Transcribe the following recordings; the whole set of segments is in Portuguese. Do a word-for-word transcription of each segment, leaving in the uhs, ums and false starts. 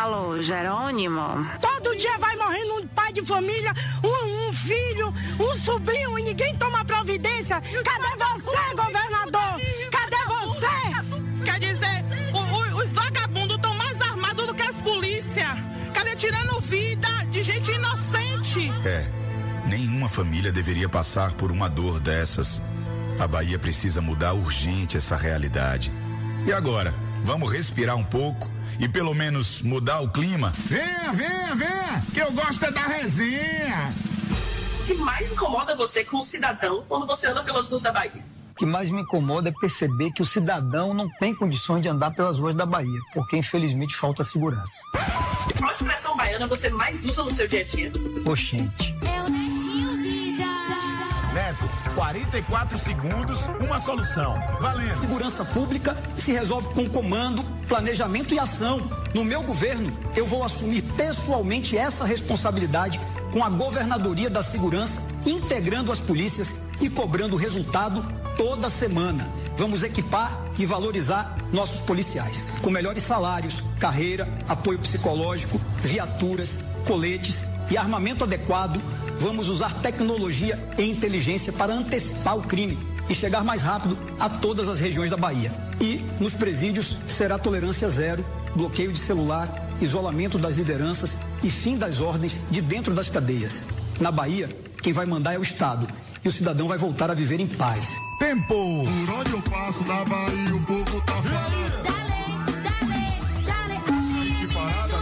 Alô, Jerônimo? Todo dia vai morrendo um pai de família, um, um filho, um sobrinho e ninguém toma providência. Cadê você, governador? Cadê você? Quer dizer, o, o, os vagabundos estão mais armados do que as polícias. Cadê tirando vida de gente inocente? É, nenhuma família deveria passar por uma dor dessas. A Bahia precisa mudar urgente essa realidade. E agora, vamos respirar um pouco e pelo menos mudar o clima? Venha, venha, venha, que eu gosto é da resenha. O que mais incomoda você como cidadão quando você anda pelas ruas da Bahia? O que mais me incomoda é perceber que o cidadão não tem condições de andar pelas ruas da Bahia, porque infelizmente falta segurança. Qual expressão baiana você mais usa no seu dia a dia? Oxente. É o Netinho Vida. Neto, quarenta e quatro segundos, uma solução. Valendo. Segurança pública se resolve com comando, planejamento e ação. No meu governo, eu vou assumir pessoalmente essa responsabilidade com a Governadoria da Segurança, integrando as polícias e cobrando resultado toda semana. Vamos equipar e valorizar nossos policiais, com melhores salários, carreira, apoio psicológico, viaturas, coletes e armamento adequado. Vamos usar tecnologia e inteligência para antecipar o crime e chegar mais rápido a todas as regiões da Bahia. E nos presídios será tolerância zero, bloqueio de celular, isolamento das lideranças e fim das ordens de dentro das cadeias. Na Bahia, quem vai mandar é o Estado e o cidadão vai voltar a viver em paz. Tempo! Por onde eu passo na Bahia, o povo tá falando. Dale, dale, dale. Que parada,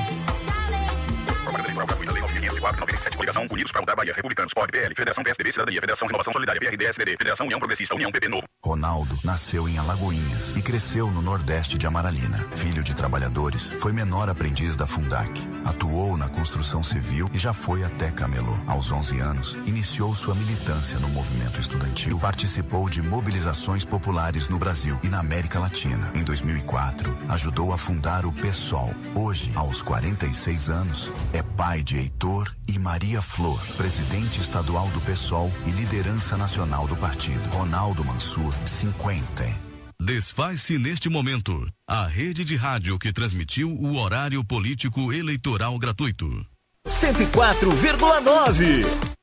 Coligação Unidos para mudar a Bahia, Republicanos, P O D, P L, Federação P S D B, Cidadania, Federação Renovação Solidária, P R D S D D, Federação União Progressista, União P P Novo. Ronaldo nasceu em Alagoinhas e cresceu no nordeste de Amaralina. Filho de trabalhadores, foi menor aprendiz da Fundac. Atuou na construção civil e já foi até Camelô. Aos onze anos, iniciou sua militância no movimento estudantil, participou de mobilizações populares no Brasil e na América Latina. Em dois mil e quatro, ajudou a fundar o PSOL. Hoje, aos quarenta e seis anos, é pai de Heitor e Maria Flor, presidente estadual do PSOL e liderança nacional do partido. Ronaldo Mansur, cinquenta. Desfaz-se neste momento a rede de rádio que transmitiu o horário político eleitoral gratuito. cento e quatro vírgula nove